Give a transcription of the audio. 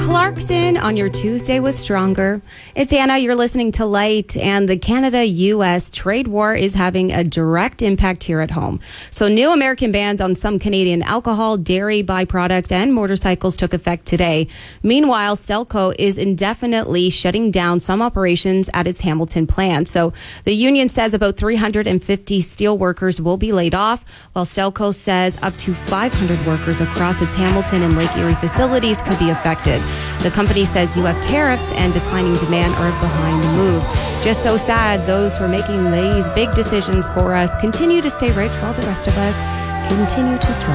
Clarkson on your Tuesday with Stronger. It's Anna. You're listening to Light, and the Canada-U.S. trade war is having a direct impact here at home. So new American bans on some Canadian alcohol, dairy byproducts, and motorcycles took effect today. Meanwhile, Stelco is indefinitely shutting down some operations at its Hamilton plant. So the union says about 350 steel workers will be laid off, while Stelco says up to 500 workers across its Hamilton and Lake Erie facilities could be affected. The company says U.S. tariffs and declining demand are behind the move. Just so sad, those who are making these big decisions for us continue to stay rich while the rest of us continue to struggle.